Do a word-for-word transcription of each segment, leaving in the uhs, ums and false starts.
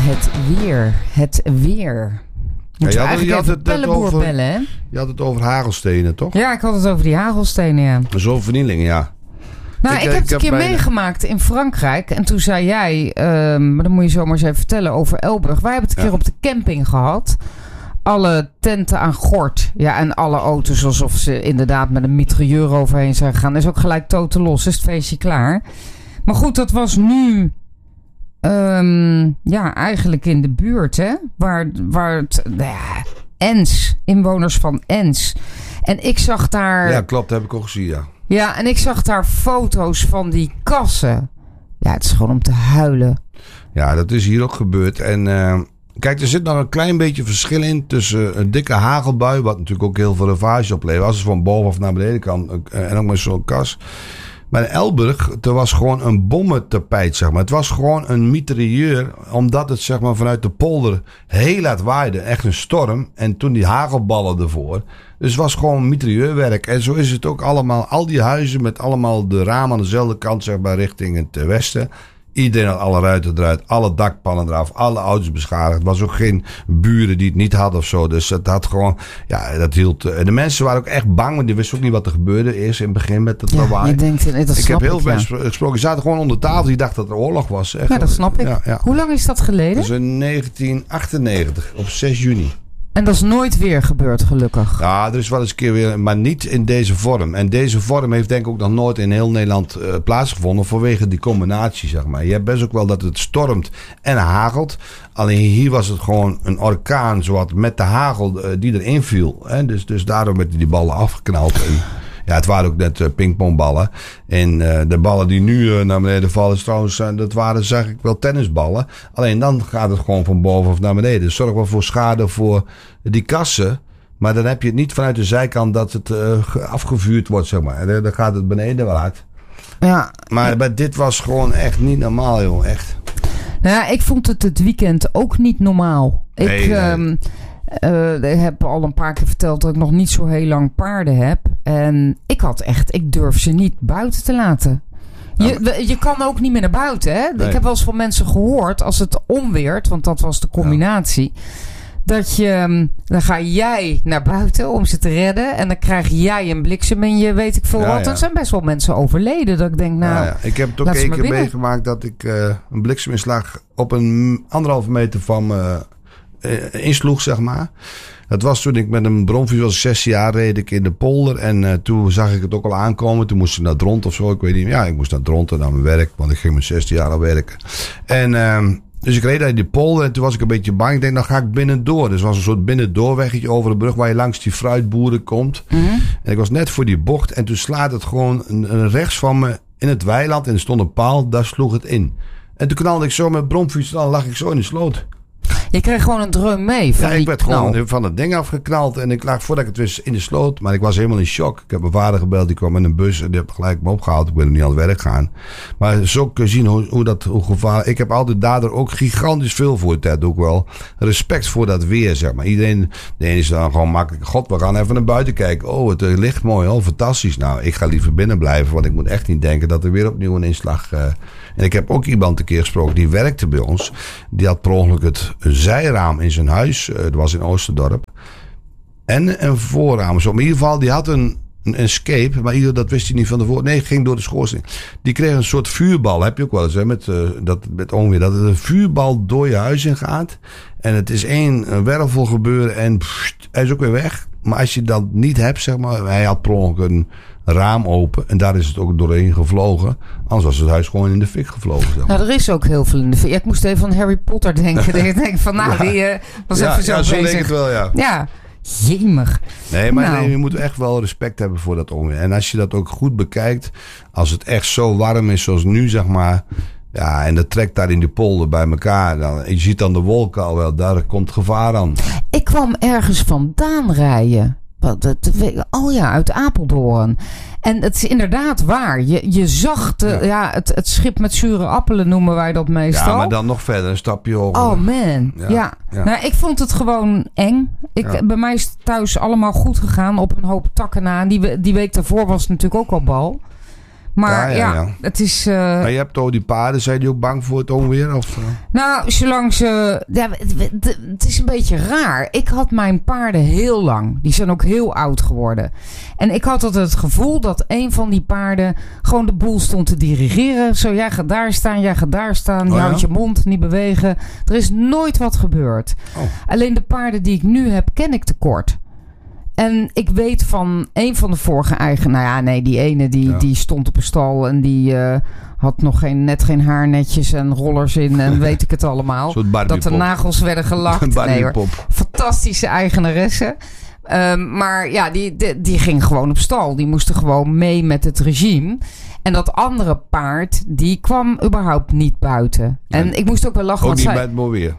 het weer. Het weer. Moet ja, je eigenlijk je had, even Pelleboer over, bellen, hè? Je had het over hagelstenen, toch? Ja, ik had het over die hagelstenen, ja. Zo'n vernieling, ja. Nou, ik, ik heb het een keer bijna... meegemaakt in Frankrijk. En toen zei jij, um, maar dan moet je zomaar eens even vertellen over Elburg. Wij hebben het een ja. keer op de camping gehad. Alle tenten aan gort. Ja, en alle auto's alsof ze inderdaad met een mitrailleur overheen zijn gegaan. Is ook gelijk toten los. Is het feestje klaar. Maar goed, dat was nu... Um, ja, eigenlijk in de buurt, hè. Waar, waar het... Nou ja, Ens. Inwoners van Ens. En ik zag daar... Ja, klopt. Dat heb ik ook gezien, ja. Ja, en ik zag daar foto's van die kassen. Ja, het is gewoon om te huilen. Ja, dat is hier ook gebeurd. En uh, kijk, er zit nog een klein beetje verschil in tussen een dikke hagelbui, wat natuurlijk ook heel veel ravage oplevert, als het van boven of naar beneden kan, en ook met zo'n kas. Maar in Elburg, er was gewoon een bommentapijt, zeg maar. Het was gewoon een mitrailleur, omdat het zeg maar vanuit de polder heel hard waaide. Echt een storm. En toen die hagelballen ervoor. Dus het was gewoon mitrailleurwerk. En zo is het ook allemaal. Al die huizen met allemaal de ramen aan dezelfde kant, zeg maar, richting het westen. Iedereen had alle ruiten eruit, alle dakpannen eraf, alle auto's beschadigd. Het was ook geen buren die het niet hadden of zo. Dus dat had gewoon, ja, dat hield. En de mensen waren ook echt bang, want die wisten ook niet wat er gebeurde eerst in het begin met het lawaai. Ja, je denkt, dat ik heb heel ik, veel ja. mensen gesproken, die zaten gewoon onder tafel, die dachten dat er oorlog was. Echt. Ja, dat snap ik. Ja, ja. Hoe lang is dat geleden? Dat is in negentien achtennegentig, op zes juni. En dat is nooit weer gebeurd, gelukkig. Ja, er is wel eens een keer weer, maar niet in deze vorm. En deze vorm heeft denk ik ook nog nooit in heel Nederland uh, plaatsgevonden vanwege die combinatie, zeg maar. Je hebt best ook wel dat het stormt en hagelt. Alleen hier was het gewoon een orkaan, zowat met de hagel uh, die erin viel. Hè? Dus, dus daarom werden die ballen afgeknald. En, ja, het waren ook net uh, pingpongballen. En uh, de ballen die nu uh, naar beneden vallen, trouwens, uh, dat waren zeg ik wel tennisballen. Alleen dan gaat het gewoon van boven of naar beneden. Dus zorg wel voor schade voor die kassen. Maar dan heb je het niet vanuit de zijkant dat het uh, afgevuurd wordt, zeg maar. Dan, dan gaat het beneden wel uit. Ja. Maar, maar dit was gewoon echt niet normaal, joh. Echt. Nou ja, ik vond het het weekend ook niet normaal. Nee, ik... nee. Um, Uh, ik heb al een paar keer verteld dat ik nog niet zo heel lang paarden heb. En ik had echt, ik durf ze niet buiten te laten. Je, je kan ook niet meer naar buiten, hè? Nee. Ik heb wel eens van mensen gehoord, als het onweert, want dat was de combinatie. Ja. Dat je, dan ga jij naar buiten om ze te redden. En dan krijg jij een bliksem en je weet ik veel ja, wat. Ja. Er zijn best wel mensen overleden. Dat ik denk, nou, ja, ja. Ik heb het ook één keer meegemaakt dat ik uh, een blikseminslag op een anderhalve meter van me uh, insloeg, zeg maar. Dat was toen ik met een bromfiets was, zestien jaar, reed ik in de polder. En uh, toen zag ik het ook al aankomen. Toen moest ik naar Dront of zo. Ik weet niet. Ja, ik moest naar Dront en naar mijn werk. Want ik ging met zestien jaar al werken. En uh, dus ik reed uit die polder. En toen was ik een beetje bang. Ik denk, nou ga ik binnendoor. Dus er was een soort binnendoorweggetje over de brug waar je langs die fruitboeren komt. Mm-hmm. En ik was net voor die bocht. En toen slaat het gewoon een, een rechts van me in het weiland. En er stond een paal. Daar sloeg het in. En toen knalde ik zo met bromfiets. Dan lag ik zo in de sloot. Je kreeg gewoon een dreun mee van Ja, ik werd knal. gewoon van het ding afgeknald. En ik lag voordat ik het wist in de sloot. Maar ik was helemaal in shock. Ik heb mijn vader gebeld. Die kwam met een bus. En die heeft gelijk me opgehaald. Ik ben nog niet aan het werk gaan. Maar zo kun je zien hoe, hoe dat hoe gevaarlijk. Ik heb altijd daardoor ook gigantisch veel voor. Dat doe ik wel. Respect voor dat weer, zeg maar. Iedereen, de ene is dan gewoon makkelijk. God, we gaan even naar buiten kijken. Oh, het ligt mooi. Oh, fantastisch. Nou, ik ga liever binnen blijven. Want ik moet echt niet denken dat er weer opnieuw een inslag... Uh, en ik heb ook iemand een keer gesproken. Die werkte bij ons. Die had per ongeluk het zijraam in zijn huis. Uh, dat was in Oosterdorp. En een voorraam. Zo, maar in ieder geval, die had een, een escape. Maar ieder, dat wist hij niet van tevoren. Nee, het ging door de schoorsteen. Die kreeg een soort vuurbal. Heb je ook wel eens, hè, met, uh, dat, met onweer. Dat het een vuurbal door je huis in gaat. En het is één wervel gebeuren. En pst, hij is ook weer weg. Maar als je dat niet hebt, zeg maar. Hij had per ongeluk een raam open. En daar is het ook doorheen gevlogen. Anders was het huis gewoon in de fik gevlogen. Zeg maar. Nou, er is ook heel veel in de fik. Ja, ik moest even aan Harry Potter denken. Ik denk van, nou, ja. die uh, was ja, even zo ja, bezig. zo leek het wel, ja. Ja, jemig. Nee, maar nou. nee, je moet echt wel respect hebben voor dat onweer. En als je dat ook goed bekijkt. Als het echt zo warm is zoals nu, zeg maar. Ja, en dat trekt daar in die polder bij elkaar. Dan, je ziet dan de wolken al wel. Daar komt gevaar aan. Ik kwam ergens vandaan rijden. Oh ja, uit Apeldoorn. En het is inderdaad waar. Je, je zag de, ja. Ja, het, het schip met zure appelen noemen wij dat meestal. Ja, maar dan nog verder een stapje hoger. Oh man, ja. ja. ja. Nou, ik vond het gewoon eng. Ik, ja. Bij mij is het thuis allemaal goed gegaan op een hoop takken na. En die, die week daarvoor was het natuurlijk ook al bal. Maar ja, ja, ja. het is... Uh... Maar je hebt toch die paarden, zijn die ook bang voor het onweer? Of, uh... Nou, zolang ze... Ja, het, het is een beetje raar. Ik had mijn paarden heel lang. Die zijn ook heel oud geworden. En ik had altijd het gevoel dat een van die paarden gewoon de boel stond te dirigeren. Zo, jij gaat daar staan, jij gaat daar staan. Je oh, houdt ja? je mond, niet bewegen. Er is nooit wat gebeurd. Oh. Alleen de paarden die ik nu heb, ken ik tekort. En ik weet van een van de vorige eigenaren... Nou ja, nee, die ene die, ja. die stond op een stal... en die uh, had nog geen, net geen haarnetjes en rollers in... en weet ik het allemaal. Dat de nagels werden gelakt. Nee, hoor. Fantastische eigenaressen. Um, maar ja, die, die, die ging gewoon op stal. Die moesten gewoon mee met het regime. En dat andere paard, die kwam überhaupt niet buiten. En ja. ik moest ook wel lachen. Ook niet zij... bij het mooi weer.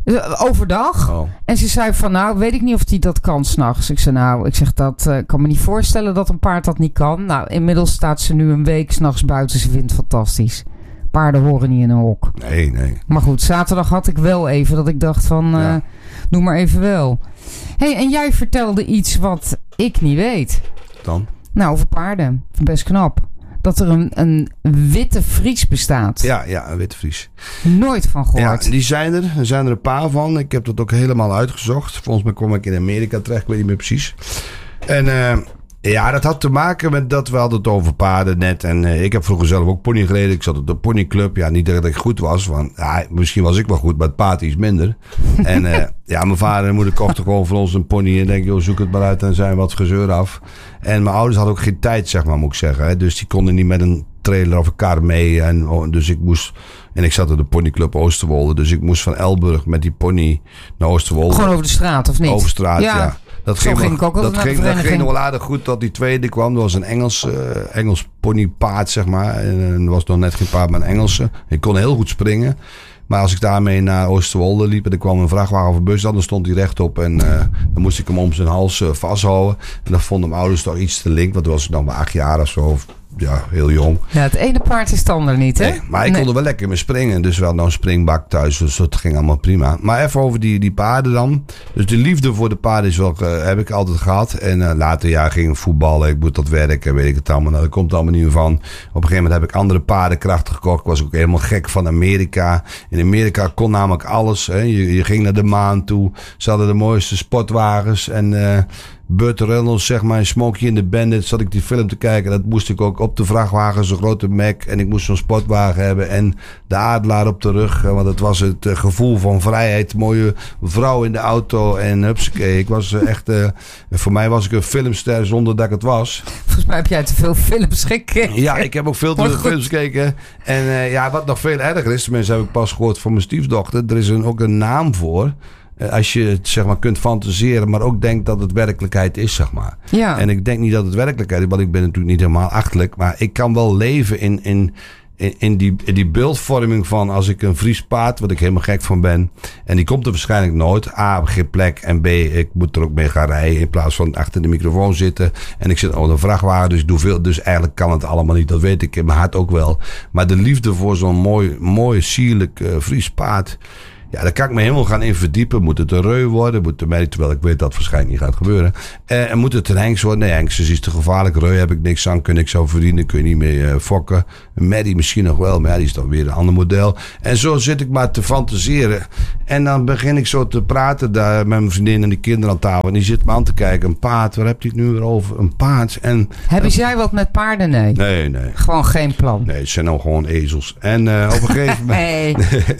Overdag. Oh. En ze zei van nou, weet ik niet of hij dat kan 's nachts. Ik zei nou, ik zeg dat, uh, kan me niet voorstellen dat een paard dat niet kan. Nou, inmiddels staat ze nu een week 's nachts buiten. Ze vindt het fantastisch. Paarden horen niet in een hok. Nee, nee. Maar goed, zaterdag had ik wel even dat ik dacht van, uh, ja. doe maar even wel. Hé, hey, en jij vertelde iets wat ik niet weet. Dan? Nou, over paarden. Best knap. Dat er een, een witte Fries bestaat. Ja, ja, een witte Fries. Nooit van gehoord. Ja, die zijn er. Er zijn er een paar van. Ik heb dat ook helemaal uitgezocht. Volgens mij kwam ik in Amerika terecht. Ik weet niet meer precies. En uh, ja, dat had te maken met dat we hadden het over paarden net. En uh, ik heb vroeger zelf ook pony gereden. Ik zat op de ponyclub. Ja, niet dat ik goed was. Want ja, misschien was ik wel goed, maar het paard iets minder. En uh, ja, mijn vader en moeder kochten gewoon voor ons een pony. En denk, joh, zoek het maar uit en zijn wat gezeur af. En mijn ouders hadden ook geen tijd, zeg maar, moet ik zeggen. Hè. Dus die konden niet met een trailer of een kar mee. En, oh, dus ik moest... En ik zat op de ponyclub Oosterwolde. Dus ik moest van Elburg met die pony naar Oosterwolde. Gewoon over de straat, of niet? Over straat, ja. ja. Dat Zo ging, ging nog, ik ook dat naar ging, de dat ging nog wel aardig goed tot die tweede kwam. Dat was een Engels, uh, Engels ponypaard, zeg maar. En dat was nog net geen paard, maar een Engelse. Ik kon heel goed springen. Maar als ik daarmee naar Oosterwolde liep en er kwam een vrachtwagen of een bus, dan stond hij rechtop. En uh, dan moest ik hem om zijn hals uh, vasthouden. En dan vonden mijn ouders toch iets te link. Want toen was ik nog maar acht jaar of zo. Of, ja, heel jong. Ja, het ene paard is het ander niet, hè? Nee, maar ik nee. kon er wel lekker mee springen. Dus we hadden nou een springbak thuis. Dus dat ging allemaal prima. Maar even over die, die paarden dan. Dus de liefde voor de paarden is wel, uh, heb ik altijd gehad. En uh, later ja, ging ik voetballen. Ik moet dat werken, weet ik het allemaal. Nou, dat komt allemaal niet meer van. Op een gegeven moment heb ik andere paardenkrachten gekocht. Ik was ook helemaal gek van Amerika. In Amerika kon namelijk alles. Hè. Je, je ging naar de maan toe. Ze hadden de mooiste sportwagens. En... Uh, Burt Reynolds, zeg maar, Smokey and the Bandit, zat ik die film te kijken. Dat moest ik ook op de vrachtwagen, zo'n grote Mac. En ik moest zo'n sportwagen hebben. En de adelaar op de rug. Want het was het uh, gevoel van vrijheid. Mooie vrouw in de auto. En hupsakee. Ik was uh, echt... Uh, voor mij was ik een filmster zonder dat ik het was. Volgens mij heb jij te veel films gekeken. Ja, ik heb ook veel te veel films gekeken. En uh, ja, wat nog veel erger is. Tenminste heb ik pas gehoord van mijn stiefdochter. Er is een, ook een naam voor... Als je het, zeg maar, kunt fantaseren, maar ook denkt dat het werkelijkheid is, zeg maar. Ja. En ik denk niet dat het werkelijkheid is, want ik ben natuurlijk niet helemaal achterlijk. Maar ik kan wel leven in, in, in, in, die, in die beeldvorming van als ik een Fries paard, wat ik helemaal gek van ben. En die komt er waarschijnlijk nooit. A, geen plek. En B, ik moet er ook mee gaan rijden in plaats van achter de microfoon zitten. En ik zit op een vrachtwagen, dus ik doe veel. Dus eigenlijk kan het allemaal niet, dat weet ik in mijn hart ook wel. Maar de liefde voor zo'n mooi, mooi sierlijk uh, Fries paard... Ja, daar kan ik me helemaal gaan in verdiepen. Moet het een reu worden? Moet het een, terwijl ik weet dat het waarschijnlijk niet gaat gebeuren. Uh, en moet het een hengst worden? Nee, hengst is te gevaarlijk. Reu heb ik niks aan. Kun ik zo verdienen. Kun je niet meer uh, fokken. Een Maddie misschien nog wel. Maar ja, die is dan weer een ander model. En zo zit ik maar te fantaseren. En dan begin ik zo te praten daar met mijn vriendin en die kinderen aan tafel. En die zit me aan te kijken. Een paard. Waar heb je het nu weer over? Een paard. En, Hebben uh, jij wat met paarden? Nee. Nee, nee. Gewoon geen plan. Nee, het zijn nou gewoon ezels. En uh, op een gegeven moment... nee.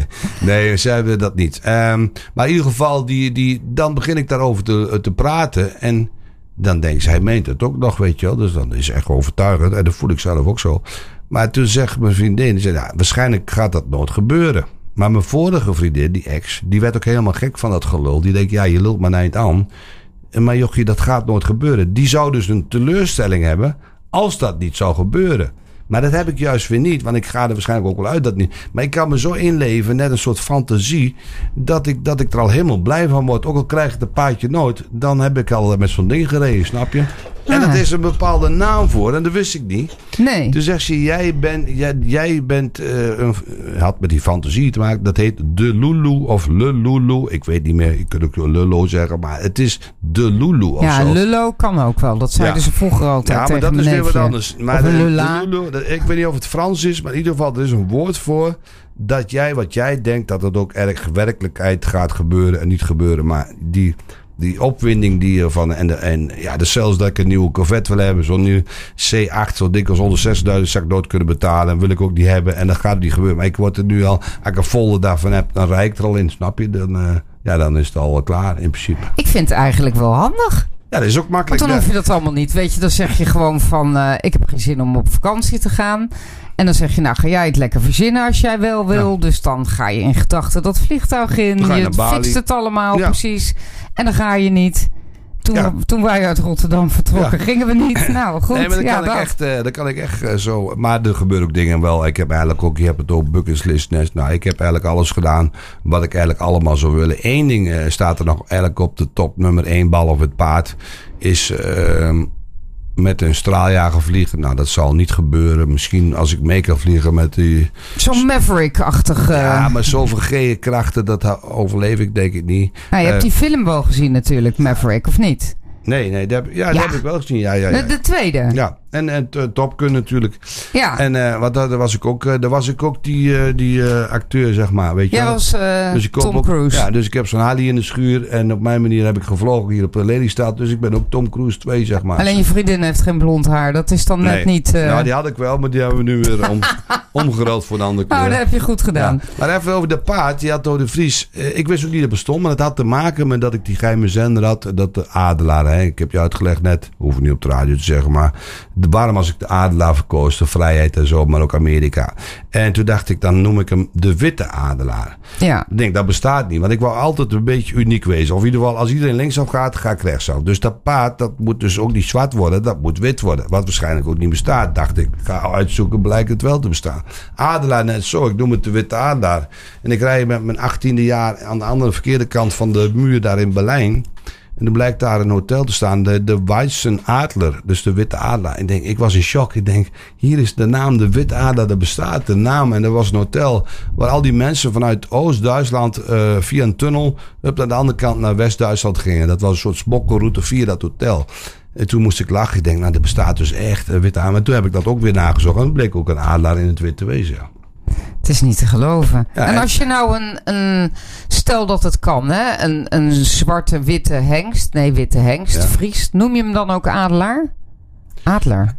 nee, ze hebben dat niet. Um, maar in ieder geval, die, die, dan begin ik daarover te, te praten. En dan denk ik, hij meent het ook nog, weet je wel. Dus dan is het echt overtuigend. En dat voel ik zelf ook zo. Maar toen zegt mijn vriendin, die zei, ja, waarschijnlijk gaat dat nooit gebeuren. Maar mijn vorige vriendin, die ex, die werd ook helemaal gek van dat gelul. Die denkt, ja, je lult maar niet aan. Maar jochie, dat gaat nooit gebeuren. Die zou dus een teleurstelling hebben als dat niet zou gebeuren. Maar dat heb ik juist weer niet. Want ik ga er waarschijnlijk ook wel uit dat niet. Maar ik kan me zo inleven, net een soort fantasie. Dat ik, dat ik er al helemaal blij van word. Ook al krijg ik het paardje nooit. Dan heb ik al met zo'n ding gereden, snap je? En dat is een bepaalde naam voor. En dat wist ik niet. Nee. Toen zegt ze, jij, ben, jij, jij bent... Uh, een, had met die fantasie te maken. Dat heet de Lulu of Le Lulu. Ik weet niet meer. Je kunt ook Lullo zeggen. Maar het is de Lulu of ja, zo. Ja, Lullo kan ook wel. Dat zeiden ja. ze vroeger altijd ja, tegen maar dat is weer wat anders. Maar of de, Lula. de Lulu, de, ik weet niet of het Frans is. Maar in ieder geval, er is een woord voor... dat jij, wat jij denkt, dat het ook erg werkelijkheid gaat gebeuren en niet gebeuren. Maar die... Die opwinding die je van... En, de, en ja, dus zelfs dat ik een nieuwe Corvette wil hebben. Zo'n nieuwe C acht, zo dik als honderdzestigduizend zou ik nooit kunnen betalen. En wil ik ook niet hebben. En dat gaat niet gebeuren. Maar ik word er nu al... Als ik een folder daarvan heb, dan rijd ik er al in. Snap je? Dan, uh, ja, dan is het al klaar in principe. Ik vind het eigenlijk wel handig. Ja, dat is ook makkelijk. Want dan hoef je dat allemaal niet. Weet je, dan zeg je gewoon van... Uh, ik heb geen zin om op vakantie te gaan. En dan zeg je, nou ga jij het lekker verzinnen als jij wel wil. Ja. Dus dan ga je in gedachten dat vliegtuig in. Je, je fixt het allemaal ja. precies. En dan ga je niet. Toen, ja. we, toen wij uit Rotterdam vertrokken, ja. gingen we niet. Nou, goed. Nee, maar dan ja, kan, ik echt, uh, dan kan ik echt uh, zo... Maar er gebeuren ook dingen wel. Ik heb eigenlijk ook... Je hebt het ook bucketlist nest. Nou, ik heb eigenlijk alles gedaan wat ik eigenlijk allemaal zou willen. Eén ding uh, staat er nog eigenlijk op de top. Nummer één, bal of het paard. Is... Uh, met een straaljager vliegen. Nou, dat zal niet gebeuren. Misschien als ik mee kan vliegen met die... Zo'n Maverick-achtig... Uh... Ja, maar zoveel G-krachten, dat overleef ik denk ik niet. Nou, je uh, hebt die film wel gezien natuurlijk, Maverick, of niet? Nee, nee, dat heb, ja, ja. dat heb ik wel gezien. Ja, ja, ja. De, de tweede? Ja, en, en Top Gun natuurlijk. Ja. En uh, wat, daar was ik ook, uh, daar was ik ook die, uh, die uh, acteur, zeg maar. Weet je Jij was uh, dus Tom ook, Cruise. Ja, dus ik heb zo'n Harley in de schuur. En op mijn manier heb ik gevlogen hier op de Lelystad. Dus ik ben ook Tom Cruise twee, zeg maar. Alleen je vriendin heeft geen blond haar. Dat is dan net nee. niet... Uh... Nou, die had ik wel, maar die hebben we nu weer om, omgeruild voor de andere keer. Oh, dat heb je goed gedaan. Ja. Maar even over de paard. Die had door de Vries. Uh, ik wist ook niet dat het bestond. Maar het had te maken met dat ik die geheime zender had. Dat de Adelaar, hè. Ik heb je uitgelegd net, hoef ik niet op de radio te zeggen, maar de, waarom als ik de Adelaar verkoos, de vrijheid en zo, maar ook Amerika. En toen dacht ik, dan noem ik hem de witte Adelaar. Ja. Ik denk, dat bestaat niet, want ik wou altijd een beetje uniek wezen. Of in ieder geval, als iedereen linksaf gaat, ga ik rechtsaf. Dus dat paard, dat moet dus ook niet zwart worden, dat moet wit worden. Wat waarschijnlijk ook niet bestaat, dacht ik. Ik ga uitzoeken, blijkt het wel te bestaan. Adelaar net zo, ik noem het de witte Adelaar. En ik rij met mijn achttiende jaar aan de andere verkeerde kant van de muur daar in Berlijn. En dan blijkt daar een hotel te staan, de, de Weißen Adler, dus de Witte Adelaar. Ik denk, ik was in shock. Ik denk, hier is de naam, de Witte Adelaar, er bestaat de naam. En er was een hotel waar al die mensen vanuit Oost-Duitsland uh, via een tunnel op aan de andere kant naar West-Duitsland gingen. Dat was een soort smokkelroute via dat hotel. En toen moest ik lachen. Ik denk, nou, er bestaat dus echt een Witte Adelaar. Maar toen heb ik dat ook weer nagezocht. En het bleek ook een adelaar in het witte wezen, ja. Het is niet te geloven. Ja, en als je nou een, een... Stel dat het kan, hè? Een, een zwarte, witte hengst. Nee, witte hengst. Ja. Fries. Noem je hem dan ook adelaar? Adelaar?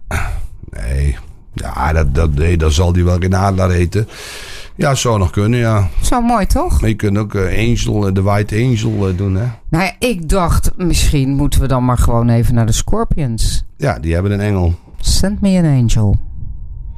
Nee. Ja, dat, dat, nee, dan zal die wel geen adelaar heten. Ja, zou nog kunnen, ja. Zo mooi, toch? Maar je kunt ook uh, Angel, de White Angel uh, doen, hè? Nou ja, ik dacht, misschien moeten we dan maar gewoon even naar de Scorpions. Ja, die hebben een engel. Send me an angel.